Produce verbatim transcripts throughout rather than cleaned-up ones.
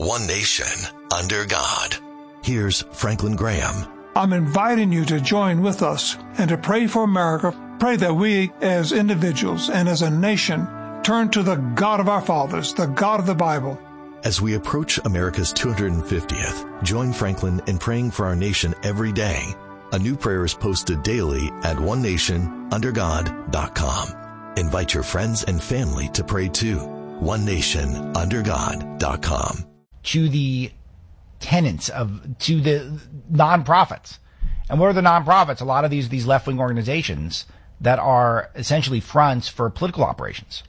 One nation, under God. Here's Franklin Graham. I'm inviting you to join with us and to pray for America. Pray that we as individuals and as a nation turn to the God of our fathers, the God of the Bible. As we approach America's two hundred fiftieth, join Franklin in praying for our nation every day. A new prayer is posted daily at one nation under god dot com. Invite your friends and family to pray too. one nation under god dot com. To the tenants of, to the nonprofits. And what are the nonprofits? A lot of these, these left-wing organizations that are essentially fronts for political operations.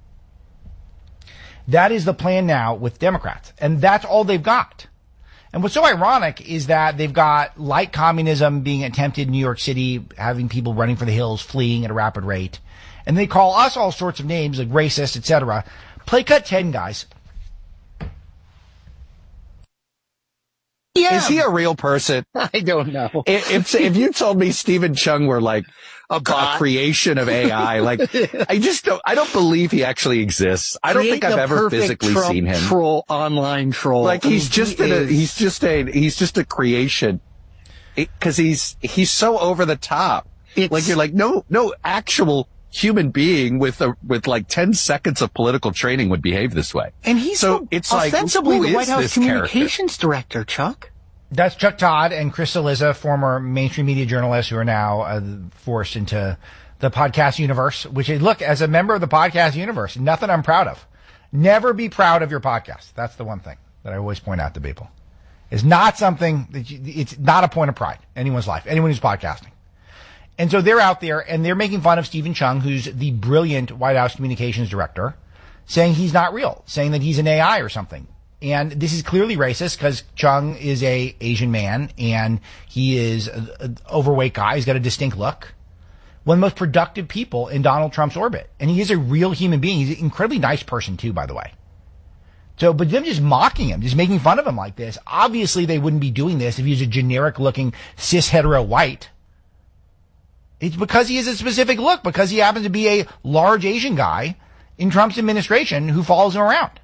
That is the plan now with Democrats. And that's all they've got. And what's so ironic is that they've got light communism being attempted in New York City, having people running for the hills, fleeing at a rapid rate. And they call us all sorts of names like racist, et cetera. Play cut ten, guys. Yeah. Is he a real person? I don't know. If, if, if you told me Stephen Chung were like a, a creation of A I, like, I just don't, I don't believe he actually exists. I don't Create think I've ever physically Trump seen him. Troll, online troll. Like, he's he just is... a, he's just a, he's just a creation. It, cause he's, he's so over the top. It's, like, you're like, no, no actual human being with a, with like ten seconds of political training would behave this way. And he's so it's ostensibly like, the White House communications character? director, Chuck. That's Chuck Todd and Chris Cillizza, former mainstream media journalists who are now uh, forced into the podcast universe, which is, look, as a member of the podcast universe, nothing I'm proud of. Never be proud of your podcast. That's the one thing that I always point out to people. It's not something that you, it's not a point of pride in anyone's life, anyone who's podcasting. And so they're out there and they're making fun of Stephen Chung, who's the brilliant White House communications director, saying he's not real, saying that he's an A I or something. And this is clearly racist because Chung is a Asian man and he is an overweight guy. He's got a distinct look. One of the most productive people in Donald Trump's orbit. And he is a real human being. He's an incredibly nice person too, by the way. So, but them just mocking him, just making fun of him like this. Obviously they wouldn't be doing this if he was a generic looking cis hetero white. It's because he has a specific look, because he happens to be a large Asian guy in Trump's administration who follows him around.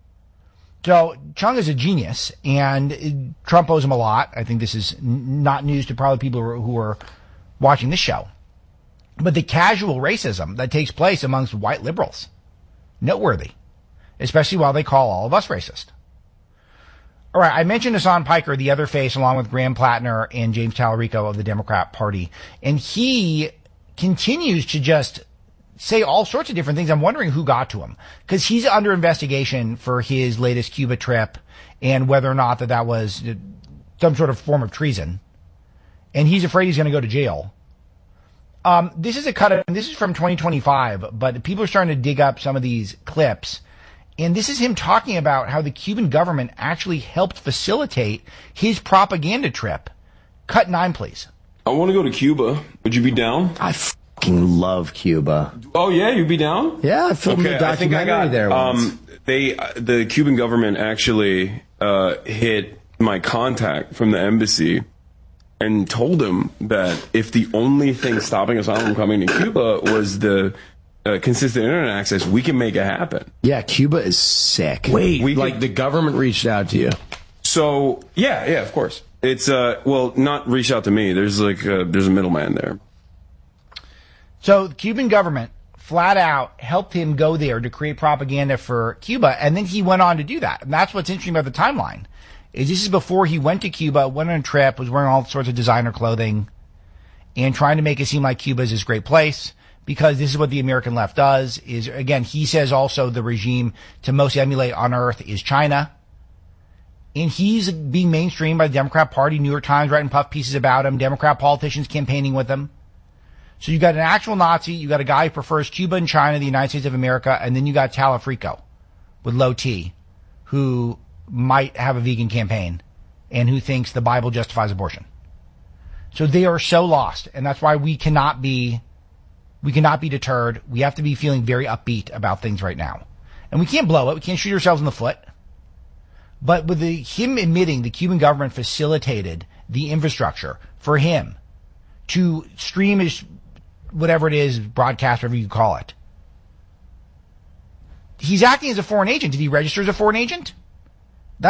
So Chung is a genius, and Trump owes him a lot. I think this is n- not news to probably people who are, who are watching this show. But the casual racism that takes place amongst white liberals, noteworthy, especially while they call all of us racist. All right, I mentioned Hassan Piker, the other face, along with Graham Plattner and James Tallarico of the Democrat Party. And he continues to just say all sorts of different things. I'm wondering who got to him, because he's under investigation for his latest Cuba trip and whether or not that that was some sort of form of treason. And he's afraid he's going to go to jail. Um, this is a cut of, this is from twenty twenty-five, but people are starting to dig up some of these clips. And this is him talking about how the Cuban government actually helped facilitate his propaganda trip. Cut nine, please. I want to go to Cuba. Would you be down? I fucking love Cuba. Oh, yeah? You'd be down? Yeah, I filmed okay, a documentary I think I got, there once. Um, they, uh, the Cuban government actually uh, hit my contact from the embassy and told him that if the only thing stopping us from coming to Cuba was the Uh, consistent internet access, we can make it happen. Yeah, Cuba is sick. Wait, we like could, the government reached out to you? So, yeah, yeah, of course. It's, uh, well, not reached out to me. There's like, uh, there's a middleman there. So the Cuban government flat out helped him go there to create propaganda for Cuba, and then he went on to do that. And that's what's interesting about the timeline. Is this is before he went to Cuba, went on a trip, was wearing all sorts of designer clothing, and trying to make it seem like Cuba is this great place. Because this is what the American left does, is, again, he says also the regime to most emulate on earth is China. And he's being mainstreamed by the Democrat Party, New York Times writing puff pieces about him, Democrat politicians campaigning with him. So you got an actual Nazi, you got a guy who prefers Cuba and China, the United States of America, and then you got Tallarico with low T, who might have a vegan campaign and who thinks the Bible justifies abortion. So they are so lost, and that's why we cannot be We cannot be deterred. We have to be feeling very upbeat about things right now. And we can't blow it. We can't shoot ourselves in the foot. But with the, him admitting the Cuban government facilitated the infrastructure for him to stream his, whatever it is, broadcast, whatever you call it. He's acting as a foreign agent. Did he register as a foreign agent?